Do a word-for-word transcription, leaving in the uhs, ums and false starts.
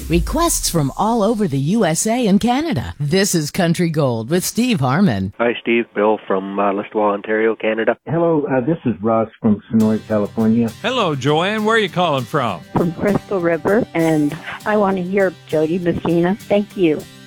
Requests from all over the U S A and Canada. This is Country Gold with Steve Harmon. Hi, Steve. Bill from uh, Listowel, Ontario, Canada. Hello, uh, this is Ross from Sonora, California. Hello, Joanne. Where are you calling from? From Crystal River, and I want to hear Jody Messina. Thank you.